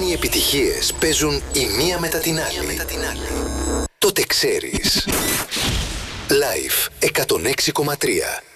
οι επιτυχίες παίζουν η μία μετά την άλλη, τότε ξέρεις. Live 106,3.